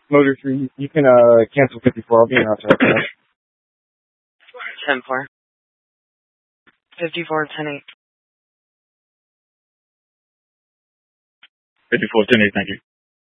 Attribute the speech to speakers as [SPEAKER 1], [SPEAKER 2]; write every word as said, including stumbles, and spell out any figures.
[SPEAKER 1] Motor three, you can uh cancel fifty-four. I'll be in outside crash.
[SPEAKER 2] ten four. fifty-four, ten eight.
[SPEAKER 3] fifty-four, ten eight, thank you.